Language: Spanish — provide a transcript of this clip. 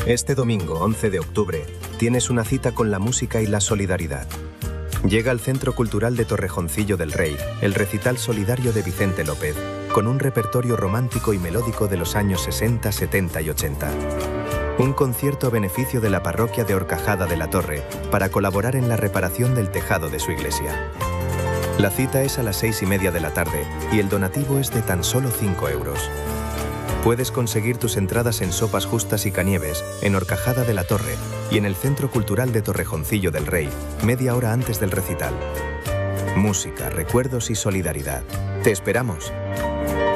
Este domingo, 11 de octubre, tienes una cita con la música y la solidaridad. Llega al Centro Cultural de Torrejoncillo del Rey el recital solidario de Vicente López, con un repertorio romántico y melódico de los años 60, 70 y 80. Un concierto a beneficio de la parroquia de Horcajada de la Torre para colaborar en la reparación del tejado de su iglesia. La cita es a las 6:30 de la tarde y el donativo es de tan solo 5 euros. Puedes conseguir tus entradas en Sopas Justas y Canieves, en Horcajada de la Torre y en el Centro Cultural de Torrejoncillo del Rey, media hora antes del recital. Música, recuerdos y solidaridad. ¡Te esperamos!